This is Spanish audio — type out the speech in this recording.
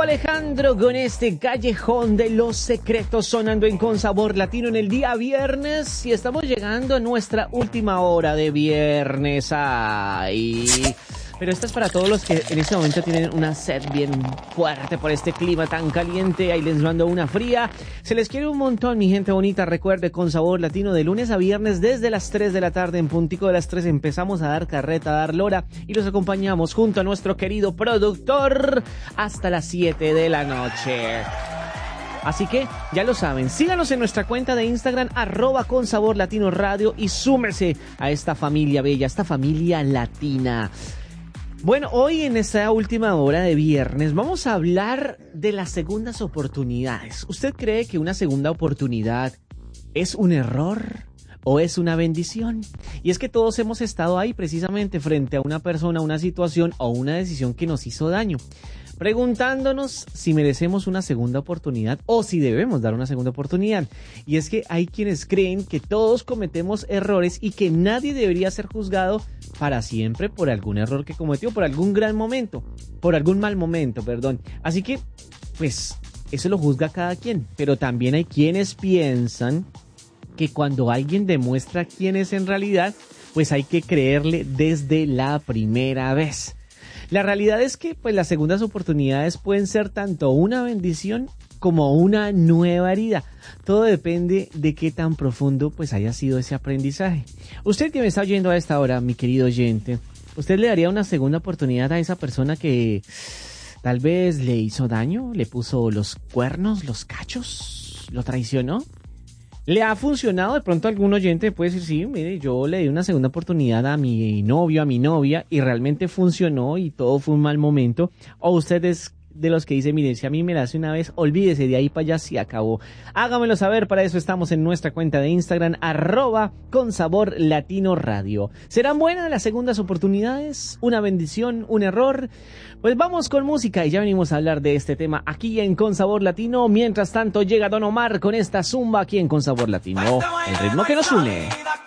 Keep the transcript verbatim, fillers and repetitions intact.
Alejandro con este Callejón de los Secretos sonando en Con Sabor Latino en el día viernes y estamos llegando a nuestra última hora de viernes. Ay, pero esta es para todos los que en este momento tienen una sed bien fuerte por este clima tan caliente. Ahí les mando una fría. Se les quiere un montón, mi gente bonita. Recuerde, Con Sabor Latino de lunes a viernes desde las tres de la tarde. En puntico de las tres empezamos a dar carreta, a dar lora y los acompañamos junto a nuestro querido productor hasta las siete de la noche. Así que, ya lo saben, síganos en nuestra cuenta de Instagram, arroba Con Sabor Latino Radio y súmese a esta familia bella, esta familia latina. Bueno, hoy en esta última hora de viernes vamos a hablar de las segundas oportunidades. ¿Usted cree que una segunda oportunidad es un error o es una bendición? Y es que todos hemos estado ahí precisamente frente a una persona, una situación o una decisión que nos hizo daño, preguntándonos si merecemos una segunda oportunidad o si debemos dar una segunda oportunidad. Y es que hay quienes creen que todos cometemos errores y que nadie debería ser juzgado para siempre por algún error que cometió, por algún gran momento, por algún mal momento, perdón. Así que, pues, eso lo juzga cada quien. Pero también hay quienes piensan que cuando alguien demuestra quién es en realidad, pues hay que creerle desde la primera vez. La realidad es que pues las segundas oportunidades pueden ser tanto una bendición como una nueva herida. Todo depende de qué tan profundo pues haya sido ese aprendizaje. Usted que me está oyendo a esta hora, mi querido oyente, ¿usted le daría una segunda oportunidad a esa persona que tal vez le hizo daño, le puso los cuernos, los cachos, lo traicionó? ¿Le ha funcionado? De pronto algún oyente puede decir, sí, mire, yo le di una segunda oportunidad a mi novio, a mi novia, y realmente funcionó y todo fue un mal momento. O usted es de los que dice, mire, si a mí me la hace una vez, olvídese, de ahí para allá se acabó. Hágamelo saber, para eso estamos en nuestra cuenta de Instagram, arroba Con Sabor Latino Radio. ¿Serán buenas las segundas oportunidades? ¿Una bendición? ¿Un error? Pues vamos con música y ya venimos a hablar de este tema aquí en Con Sabor Latino. Mientras tanto llega Don Omar con esta zumba aquí en Con Sabor Latino, el ritmo que nos une.